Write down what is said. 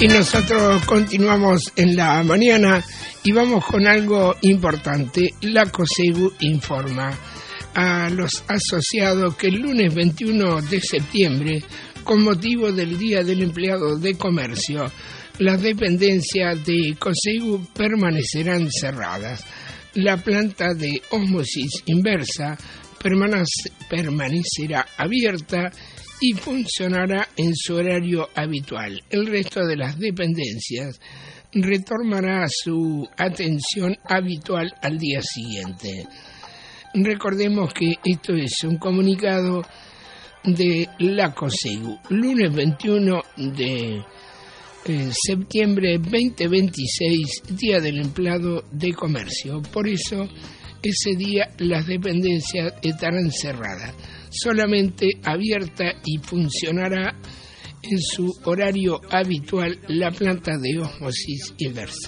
Y nosotros continuamos en la mañana y vamos con algo importante. La COSEGU informa a los asociados que el lunes 21 de septiembre, con motivo del Día del Empleado de Comercio, las dependencias de COSEGU permanecerán cerradas. La planta de ósmosis inversa permanecerá abierta y funcionará en su horario habitual. El resto de las dependencias retomará su atención habitual al día siguiente. Recordemos que esto es un comunicado de la COSEGU, lunes 21 de septiembre 2026, Día del Empleado de Comercio. Por eso, ese día las dependencias estarán cerradas, solamente abierta y funcionará en su horario habitual la planta de ósmosis inversa.